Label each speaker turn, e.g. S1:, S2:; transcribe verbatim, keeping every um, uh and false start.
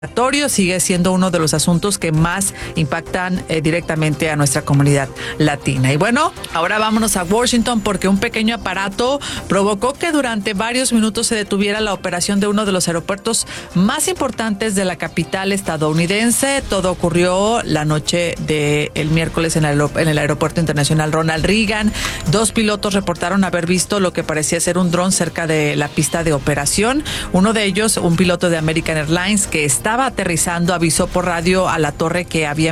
S1: sigue siendo uno de los asuntos que más impactan eh, directamente a nuestra comunidad latina. Y bueno, ahora vámonos a Washington porque un pequeño aparato provocó que durante varios minutos se detuviera la operación de uno de los aeropuertos más importantes de la capital estadounidense. Todo ocurrió la noche del miércoles en el, en el Aeropuerto Internacional Ronald Reagan. Dos pilotos reportaron haber visto lo que parecía ser un dron cerca de la pista de operación. Uno de ellos, un piloto de American Airlines que está estaba aterrizando, avisó por radio a la torre que había